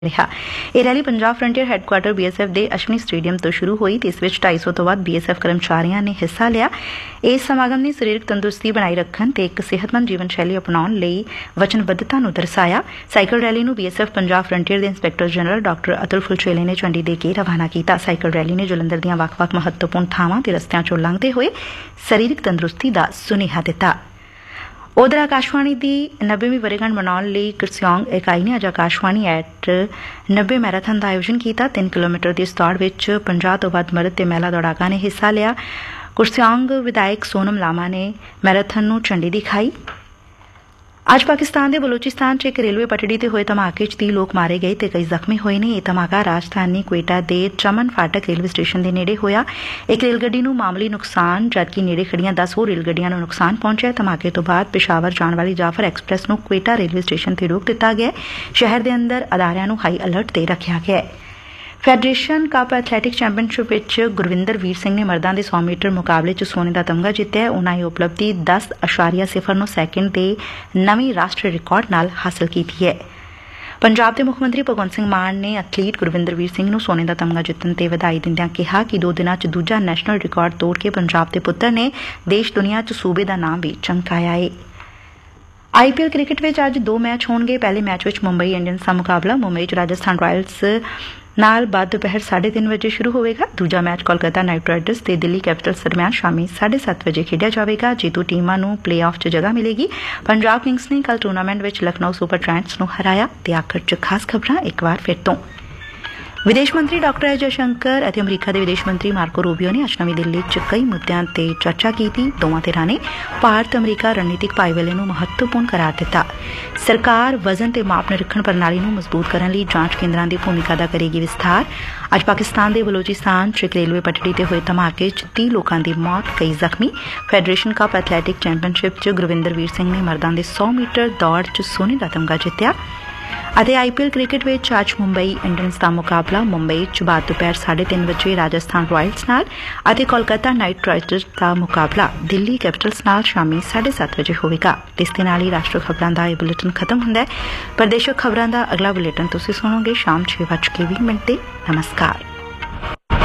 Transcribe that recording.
ਰਿਹਾ। ਇਹ rally Punjab frontier headquarter BSF ਦੇ ਅਸ਼ਵਨੀ ਸਟੇਡੀਅਮ ਤੋਂ ਸ਼ੁਰੂ ਹੋਈ ਤੇ ਇਸ ਵਿੱਚ 250 ਤੋਂ ਵੱਧ BSF ਕਰਮਚਾਰੀਆਂ ਨੇ ਹਿੱਸਾ ਲਿਆ। ਇਸ ਸਮਾਗਮ ਨੇ ਸਰੀਰਕ ਤੰਦਰੁਸਤੀ ਬਣਾਈ ਰੱਖਣ ਤੇ ਇੱਕ ਸਿਹਤਮੰਦ ਜੀਵਨ ਸ਼ੈਲੀ ਅਪਣਾਉਣ ਲਈ ਵਚਨਬੱਧਤਾ ਨੂੰ ਦਰਸਾਇਆ। ਸਾਈਕਲ ਰੈਲੀ ਨੂੰ BSF ਪੰਜਾਬ ਫਰੰਟੀਅਰ ਦੇ ਇੰਸਪੈਕਟਰ ਜਨਰਲ ਡਾਕਟਰ ਅਤੁਲ ਫੁਲਚੇਲੇ ਨੇ ਝੰਡੀ ਦੇ ਕੇ ਰਵਾਨਾ ਕੀਤਾ। ਸਾਈਕਲ ਰੈਲੀ ਨੇ ਜਲੰਧਰ ਦੀਆਂ ਵੱਖ-ਵੱਖ ਮਹੱਤਵਪੂਰਨ ਥਾਵਾਂ ਤੇ ਰਸਤਿਆਂ ਚੋਂ ਲੰਘਦੇ ਹੋਏ ਸਰੀਰਕ ਤੰਦਰੁਸਤੀ ਦਾ ਸੁਨੇਹਾ ਦਿੱਤਾ। ਉਧਰ ਆਕਾਸ਼ਵਾਣੀ ਦੀ 90ਵੀਂ ਵਰ੍ਹੇਗੰਢ ਮਨਾਉਣ ਲਈ ਕੁਰਸਿਓਂਗ ਇਕਾਈ ਨੇ ਅੱਜ ਆਕਾਸ਼ਵਾਣੀ ਐਟ 90 ਮੈਰਾਥਨ ਦਾ ਆਯੋਜਨ ਕੀਤਾ। 3 ਕਿਲੋਮੀਟਰ ਦੀ ਇਸ ਦੌੜ ਵਿੱਚ 50 ਤੋਂ ਵੱਧ ਮਰਦ ਤੇ ਮਹਿਲਾ ਦੌੜਾਕਾਂ ਨੇ ਹਿੱਸਾ ਲਿਆ। ਕੁਰਸਿਓਂਗ ਵਿਧਾਇਕ ਸੋਨਮ ਲਾਮਾ ਨੇ ਮੈਰਾਥਨ ਨੂੰ ਝੰਡੀ ਦਿਖਾਈ। ਅੱਜ ਪਾਕਿਸਤਾਨ ਦੇ ਬਲੋਚਿਸਤਾਨ 'ਚ ਇੱਕ ਰੇਲਵੇ ਪਟੜੀ ਤੇ ਹੋਏ ਧਮਾਕੇ 'ਚ 30 ਲੋਕ ਮਾਰੇ ਗਏ ਤੇ ਕਈ ਜ਼ਖਮੀ ਹੋਏ ਨੇ। ਇਹ ਧਮਾਕਾ ਰਾਜਧਾਨੀ ਕੁਵੇਟਾ ਦੇ ਚਮਨ ਫਾਟਕ ਰੇਲਵੇ ਸਟੇਸ਼ਨ ਦੇ ਨੇੜੇ ਹੋਇਆ। ਇੱਕ ਰੇਲ ਗੱਡੀ ਨੂੰ ਮਾਮੂਲੀ ਨੁਕਸਾਨ ਜਦਕਿ ਨੇੜੇ ਖੜੀਆਂ 10 ਹੋਰ ਰੇਲ ਗੱਡੀਆਂ ਨੂੰ ਨੁਕਸਾਨ ਪਹੁੰਚਿਆ। ਧਮਾਕੇ ਤੋਂ ਬਾਅਦ ਪਿਸ਼ਾਵਰ ਜਾਣ ਵਾਲੀ ਜਾਫਰ ਐਕਸਪ੍ਰੈਸ ਨੂੰ ਕੁਵੇਟਾ ਰੇਲਵੇ ਸਟੇਸ਼ਨ ਤੇ ਰੋਕ ਦਿੱਤਾ ਗਿਆ। ਸ਼ਹਿਰ ਦੇ ਅੰਦਰ ਅਦਾਰਿਆਂ ਨੂੰ ਹਾਈ ਅਲਰਟ ਤੇ ਰੱਖਿਆ ਗਿਆ। ਫੈਡਰੇਸ਼ਨ ਕੱਪ ਐਥਲੈਟਿਕ ਚੈਂਪੀਅਨਸ਼ਿਪ ਵਿੱਚ ਗੁਰਵਿੰਦਰ ਵੀਰ ਸਿੰਘ ਨੇ ਮਰਦਾਂ ਦੇ 100 ਮੀਟਰ ਮੁਕਾਬਲੇ 'ਚ ਸੋਨੇ ਦਾ ਤਮਗਾ ਜਿੱਤਿਆ। ਉਨ੍ਹਾਂ ਇਹ ਉਪਲਬਧੀ 10.09 ਸੈਕਿੰਡ ਦੇ ਨਵੀਂ ਰਾਸ਼ਟਰੀ ਰਿਕਾਰਡ ਨਾਲ ਹਾਸਲ ਕੀਤੀ ਹੈ। ਪੰਜਾਬ ਦੇ ਮੁੱਖ ਮੰਤਰੀ ਭਗਵੰਤ ਸਿੰਘ ਮਾਨ ਨੇ ਐਥਲੀਟ ਗੁਰਵਿੰਦਰ ਵੀਰ ਸਿੰਘ ਨੂੰ ਸੋਨੇ ਦਾ ਤਮਗਾ ਜਿੱਤਣ ਤੇ ਵਧਾਈ ਦਿੰਦਿਆਂ ਕਿਹਾ ਕਿ 2 ਦਿਨਾਂ 'ਚ ਦੂਜਾ ਨੈਸ਼ਨਲ ਰਿਕਾਰਡ ਤੋੜ ਕੇ ਪੰਜਾਬ ਦੇ ਪੁੱਤਰ ਨੇ ਦੇਸ਼ ਦੁਨੀਆ 'ਚ ਸੂਬੇ ਦਾ ਨਾਮ ਵੀ ਚਮਕਾਇਆ ਏ। IPL ਕ੍ਰਿਕਟ ਵਿੱਚ ਅੱਜ 2 ਮੈਚ ਹੋਣਗੇ। ਪਹਿਲੇ ਮੈਚ ਵਿੱਚ ਮੁੰਬਈ ਇੰਡੀਅਨਸ ਦਾ ਮੁਕਾਬਲਾ ਮੁੰਬਈ 'ਚ ਰਾਜਸਥਾਨ ਰਾਇਲਸ ਨਾਲ ਬਾਅਦ ਦੁਪਹਿਰ 3:30 ਵਜੇ ਸ਼ੁਰੂ ਹੋਵੇਗਾ। ਦੂਜਾ ਮੈਚ ਕੋਲਕਾਤਾ ਨਾਈਟ ਰਾਈਡਰਸ ਤੇ ਦਿੱਲੀ ਕੈਪੀਟਲਸ ਦਰਮਿਆਨ ਸ਼ਾਮੀ 7:30 ਵਜੇ ਖੇਡਿਆ ਜਾਵੇਗਾ। ਜੇਤੂ ਟੀਮਾਂ ਨੂੰ ਪਲੇਆਫ 'ਚ ਜਗ੍ਹਾ ਮਿਲੇਗੀ। ਪੰਜਾਬ ਕਿੰਗਸ ਨੇ ਕੱਲ ਟੂਰਨਾਮੈਂਟ ਵਿੱਚ ਲਖਨਊ ਸੁਪਰ ਜਾਇੰਟਸ ਨੂੰ ਹਰਾਇਆ। ਤੇ ਆਖਰ 'ਚ ਖਾਸ ਖਬਰਾਂ ਇੱਕ ਵਾਰ ਫਿਰ ਤੋਂ। ਵਿਦੇਸ਼ ਮੰਤਰੀ ਡਾਕਟਰ ਐਸ ਜਯਸ਼ੰਕਰ ਅਤੇ ਅਮਰੀਕਾ ਦੇ ਵਿਦੇਸ਼ ਮੰਤਰੀ ਮਾਰਕੋ ਰੂਬੀਓ ਨੇ ਅੱਜ ਨਵੀਂ ਦਿੱਲੀ 'ਚ ਕਈ ਮੁੱਦਿਆਂ ਤੇ ਚਰਚਾ ਕੀਤੀ। ਦੋਵਾਂ ਧਿਰਾਂ ਨੇ ਭਾਰਤ ਅਮਰੀਕਾ ਰਣਨੀਤਿਕ ਭਾਈਵਾਲੀ ਨੂੰ ਮਹੱਤਵਪੂਰਨ ਕਰਾਰ ਦਿੱਤਾ। ਸਰਕਾਰ ਵਜ਼ਨ ਤੇ ਮਾਪ ਨਿਰੀਖਣ ਪ੍ਰਣਾਲੀ ਨੂੰ ਮਜ਼ਬੂਤ ਕਰਨ ਲਈ ਜਾਂਚ ਕੇਂਦਰਾਂ ਦੀ ਭੂਮਿਕਾ ਦਾ ਕਰੇਗੀ ਵਿਸਥਾਰ। ਅੱਜ ਪਾਕਿਸਤਾਨ ਦੇ ਬਲੋਚਿਸਤਾਨ 'ਚ ਇੱਕ ਰੇਲਵੇ ਪਟੜੀ ਤੇ ਹੋਏ ਧਮਾਕੇ 'ਚ 30 ਲੋਕਾਂ ਦੀ ਮੌਤ, ਕਈ ਜ਼ਖਮੀ। ਫੈਡਰੇਸ਼ਨ ਕੱਪ ਐਥਲੈਟਿਕ ਚੈਂਪੀਅਨਸ਼ਿਪ 'ਚ ਗੁਰਵਿੰਦਰ ਵੀਰ ਸਿੰਘ ਨੇ ਮਰਦਾਂ ਦੇ 100 ਮੀਟਰ ਦੌੜ 'ਚ ਸੋਨੇ ਦਾ ਤਮਗਾ ਜਿੱਤਿਆ। ਅਤੇ IPL ਕ੍ਰਿਕਟ ਵਿੱਚ ਅੱਜ ਮੁੰਬਈ ਇੰਡੀਅਨਸ ਦਾ ਮੁਕਾਬਲਾ ਮੁੰਬਈ 'ਚ ਬਾਅਦ ਦੁਪਹਿਰ 3:30 ਵਜੇ ਰਾਜਸਥਾਨ ਰਾਇਲਸ ਨਾਲ ਅਤੇ ਕੋਲਕਾਤਾ ਨਾਈਟ ਰਾਈਡਰਸ ਦਾ ਮੁਕਾਬਲਾ ਦਿੱਲੀ ਕੈਪੀਟਲਸ ਨਾਲ ਸ਼ਾਮੀ 7:30 ਵਜੇ ਹੋਵੇਗਾ। ਇਸ ਦੇ ਨਾਲ ਹੀ ਰਾਸ਼ਟਰੀ ਖਬਰਾਂ ਦਾ ਇਹ ਬੁਲੇਟਿਨ ਖਤਮ ਹੁੰਦਾ ਹੈ। ਪ੍ਰਦੇਸ਼ਕ ਖਬਰਾਂ ਦਾ ਅਗਲਾ ਬੁਲੇਟਿਨ ਤੁਸੀਂ ਸੁਣੋਗੇ ਸ਼ਾਮ 6:20 ਤੇ। ਨਮਸਕਾਰ।